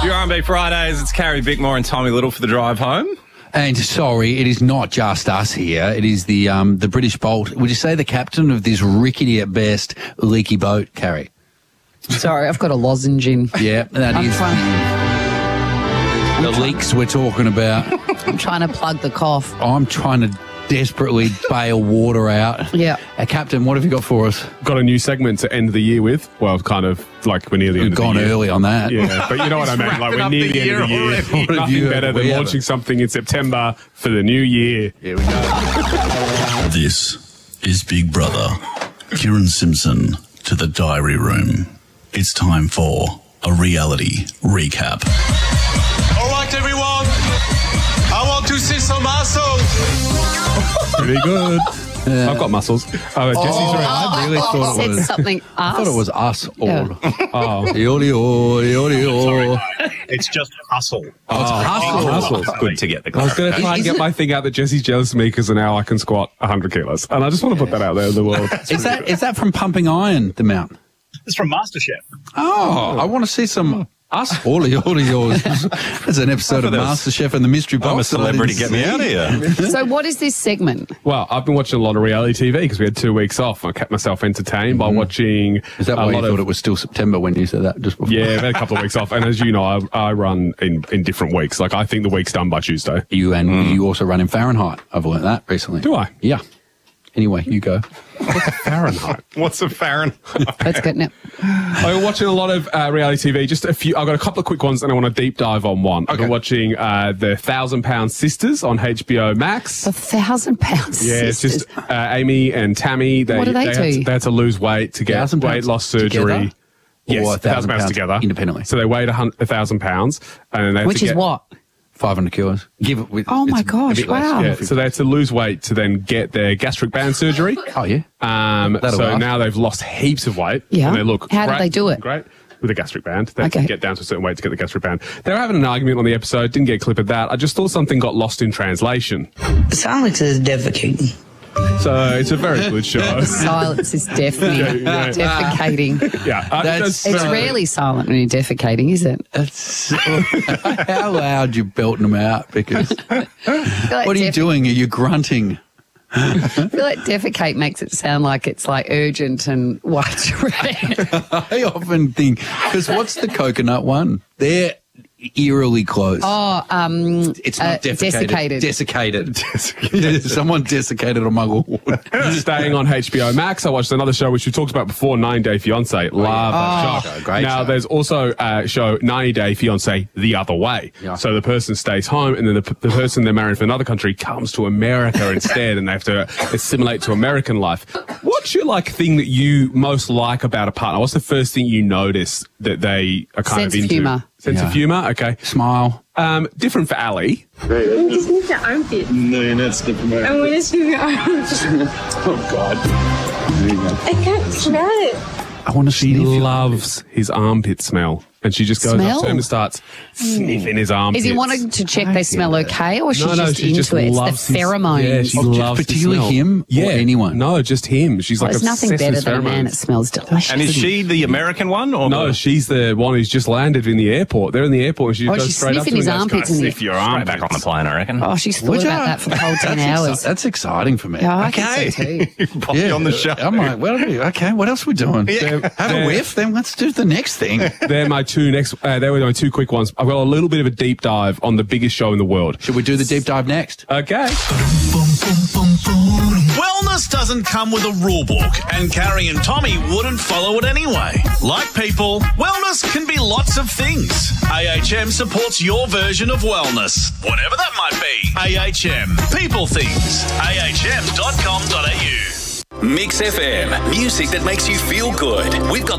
Your R&B Fridays, it's Carrie Bickmore and Tommy Little for the drive home. And sorry, it is not just us here. It is the British Bolt. Would you say the captain of this rickety at best leaky boat, Carrie? Sorry, I've got a lozenge in. Yeah, that is the leaks we're talking about. I'm trying to plug the cough. I'm trying to desperately bail water out. Yeah. Captain, what have you got for us? Got a new segment to end the year with. Well, kind of like we're near the end of the year. We've gone early on that. Yeah, but you know what I mean. Like we're near the end of the year. Nothing better than launching something in September for the new year. Here we go. This is Big Brother. Kieran Simpson to the diary room. It's time for a reality recap. All right, everyone. I want to see some muscles. Pretty good. I've got muscles. Jesse's right. I really thought it Said was. something. I thought it was us all. Yeah. It's just hustle. Hustle. It's good to get the I was going to try and get my thing out that Jesse's jealous of me because now I can squat 100 kilos. And I just want to put that out there in the world. Is that from Pumping Iron, the Mount? It's from MasterChef. Oh, I want to see some us. All yours. There's an episode of MasterChef and the Mystery Box. I'm a celebrity. Get me out of here. So what is this segment? Well, I've been watching a lot of reality TV because we had 2 weeks off. I kept myself entertained by watching Is that why you thought it was still September when you said that just before? Yeah, I've had a couple of weeks off. And as you know, I run in different weeks. Like, I think the week's done by Tuesday. You also run in Fahrenheit. I've learned that recently. Do I? Yeah. Anyway, you go. Fahrenheit. What's a Fahrenheit? That's good now. I've been watching a lot of reality TV. Just a few. I've got a couple of quick ones and I want to deep dive on one. I've been watching the 1,000-Pound Sisters on HBO Max. The 1,000-pound Yeah, it's sisters. just Amy and Tammy. What do they do? They had to lose weight to get 1,000 weight pounds loss surgery. together? Yes, Or 1,000 pounds together. independently? So they weighed 1,000 pounds. And then they had Which to is get, what? 500 kilos. Give it with. Oh my it's a gosh, bit less, wow. Yeah, so they had to lose weight to then get their gastric band surgery. Oh, yeah. That'll So last. now they've lost heaps of weight. Yeah. And they look How did great, they do it? Great. With a gastric band. They had Okay. to get down to a certain weight to get the gastric band. They were having an argument on the episode. Didn't get a clip of that. I just thought something got lost in translation. Silence is defecating. So it's a very good show. Silence is deafening. Yeah. Defecating. Yeah. That's It's so- rarely silent when you're defecating, is it? How loud you belting them out? Because what are you doing? Are you grunting? I feel like defecate makes it sound like it's like urgent and widespread. I often think, because what's the coconut one? They're eerily close. Oh, it's not defecated. desiccated. Desiccated. Someone desiccated a muggle. Staying on HBO Max, I watched another show which we talked about before, 90 Day Fiancé. Love that show. Great now, show. there's also a show, 90 Day Fiancé, the other way. Yeah. So the person stays home and then the person they're married for another country comes to America instead and they have to assimilate to American life. What's your thing that you most like about a partner? What's the first thing you notice that they are kind Sense of of into? humour. Sense of humour? Okay. Smile. Different for Ali. Just need your armpit. No, that's different. I want to see your armpit. Oh, God. I can't smell it. I want to She sniff your loves his armpit smell. And she just goes up Smell? to him and starts sniffing his armpits. Is he wanting to check they smell okay, or she's No, just she into just it? It's loves the his- pheromones. Yeah, she loves particularly the smell. him or anyone? No, just him. She's Well, like there's nothing obsessed better with than a man pheromones. that smells delicious. And is she the American one? Or No, she's the one who's just landed in the airport. They're in the airport and she just goes she's straight up to sniffing him his and goes, armpits "Can I in the- sniff your straight armpits?" back on the plane, I reckon. Oh, she's thought about that for the whole 10 hours. That's exciting for me. Yeah, I Okay. think so too. Pop you on the show. I'm like, well, okay, what else are we doing? Have a whiff, then let's do the next thing. They're my two next. They were my two quick ones. I've got a little bit of a deep dive on the biggest show in the world. Should we do the deep dive next? Okay. Wellness doesn't come with a rule book, and Carrie and Tommy wouldn't follow it anyway. Like people, wellness can be lots of things. AHM supports your version of wellness, whatever that might be. AHM, people things. AHM.com.au. Mix FM, music that makes you feel good. We've got